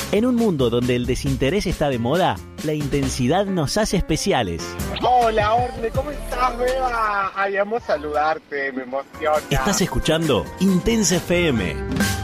En un mundo donde el desinterés está de moda, la intensidad nos hace especiales. Hola, Orne, ¿cómo estás, Beba? Ay, amo saludarte, me emociona. Estás escuchando Intensa FM.